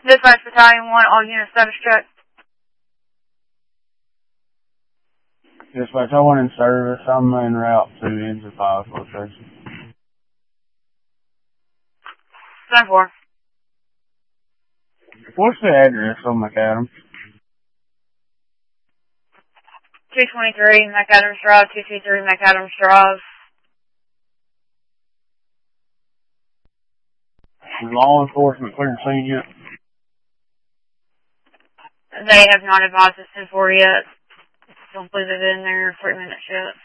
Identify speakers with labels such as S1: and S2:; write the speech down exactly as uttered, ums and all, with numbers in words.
S1: Dispatch Battalion one, all units status check.
S2: Dispatch, I want in service. I'm en route to Engine five location.
S1: ten four.
S2: What's the address on McAdams?
S1: two twenty-three McAdams Drive, two two three McAdams Drive.
S2: Is law enforcement cleared scene yet?
S1: They have not advised us ten four yet. Don't believe they've been there three minutes yet.